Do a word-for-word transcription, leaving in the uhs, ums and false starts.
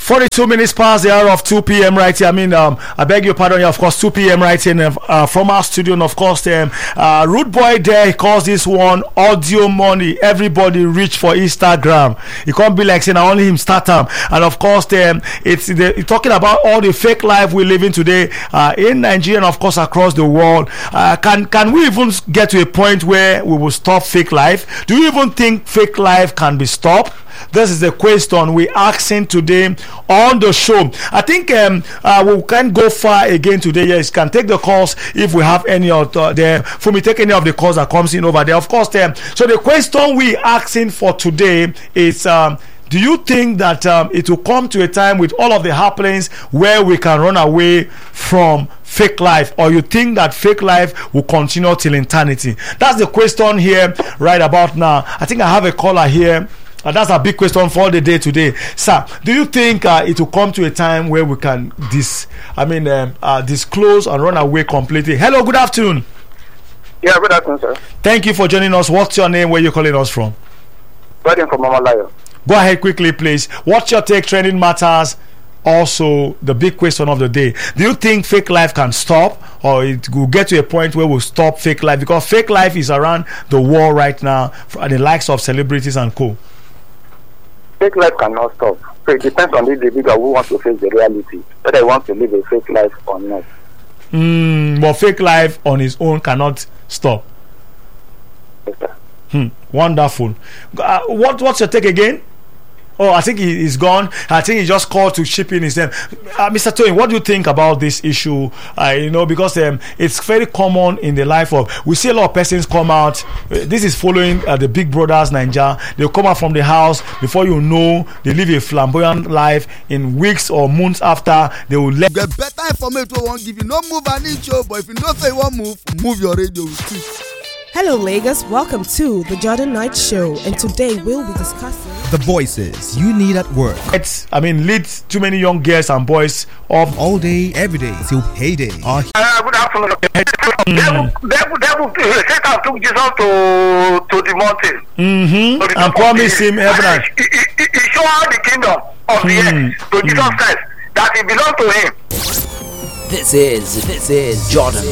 forty-two minutes past the hour of two p.m. right here. I mean, um, I beg your pardon, yeah, of course, two p.m. right here uh, from our studio. And of course, um, uh, Rude Boy there, he calls this one audio money. Everybody reach for Instagram. It can't be like saying only him start them. And of course, um, it's the, talking about all the fake life we live in today uh, in Nigeria and of course across the world. Uh, can can we even get to a point where we will stop fake life? Do you even think fake life can be stopped? This is the question we're asking today on the show. I think um, uh, we can't go far again today. Yes, can take the calls if we have any of the, the for me take any of the calls that comes in over there. Of course, um, so the question we're asking for today is um, do you think that um, it will come to a time with all of the happenings where we can run away from fake life, or you think that fake life will continue till eternity? That's the question here right about now. I think I have a caller here. Uh, that's a big question for the day today, sir. Do you think uh, it will come to a time where we can dis, I mean, um, uh, disclose and run away completely? Hello, good afternoon. Yeah, good afternoon, sir. Thank you for joining us. What's your name? Where you calling us from? Wedding from Mama Layo. Go ahead quickly, please. What's your take? Trending matters. Also, the big question of the day: do you think fake life can stop, or it will get to a point where we'll stop fake life? Because fake life is around the world right now, for the likes of celebrities and co. Fake life cannot stop. So it depends on the individual who wants to face the reality, whether he wants to live a fake life or not. Mm, but fake life on its own cannot stop. Yes, sir. Hmm, wonderful. Uh, what what's your take again? Oh, I think he is gone. I think he just called to chip in his name. Uh, Mister Tony, what do you think about this issue? Uh, you know, because um, it's very common in the life of, we see a lot of persons come out. Uh, this is following uh, the Big Brothers Nigeria. They'll come out from the house. Before you know, they live a flamboyant life. In weeks or months after, they will let. Get better information we won't give you. No move an inch, but if you don't say one move, move your radio. Hello Lagos, welcome to the Jordan Knight Show, and today we'll be discussing the voices you need at work. It's, I mean, leads too many young girls and boys off all day, every day till payday. Uh, good afternoon. Mm. Devil, devil, devil, Satan took Jesus to to the mountain. Mm-hmm. To the and promised him heaven. He, he, he, he showed the kingdom of mm. the earth to Jesus mm. Christ, that it belonged to him. This is this is Jordan